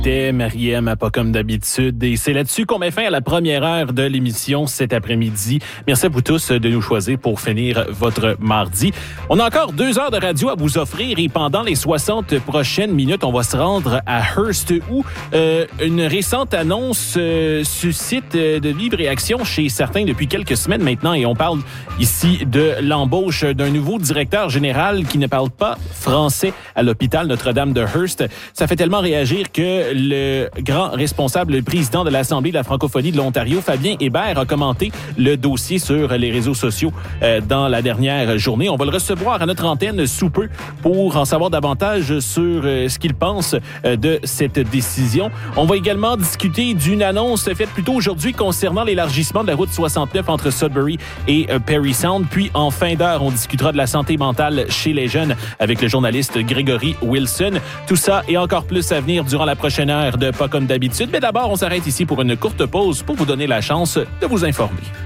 C'était Mariem, pas comme d'habitude. Et c'est là-dessus qu'on met fin à la première heure de l'émission cet après-midi. Merci à vous tous de nous choisir pour finir votre mardi. On a encore 2 heures de radio à vous offrir et pendant les 60 prochaines minutes, on va se rendre à Hearst où une récente annonce suscite de vives réactions chez certains depuis quelques semaines maintenant. Et on parle ici de l'embauche d'un nouveau directeur général qui ne parle pas français à l'hôpital Notre-Dame de Hearst. Ça fait tellement réagir que le grand responsable, le président de l'Assemblée de la francophonie de l'Ontario, Fabien Hébert, a commenté le dossier sur les réseaux sociaux dans la dernière journée. On va le recevoir à notre antenne sous peu pour en savoir davantage sur ce qu'il pense de cette décision. On va également discuter d'une annonce faite plus tôt aujourd'hui concernant l'élargissement de la route 69 entre Sudbury et Parry Sound. Puis en fin d'heure, on discutera de la santé mentale chez les jeunes avec le journaliste Grégory Wilson. Tout ça et encore plus à venir durant la prochaine heure de Pas comme d'habitude. Mais d'abord, on s'arrête ici pour une courte pause pour vous donner la chance de vous informer.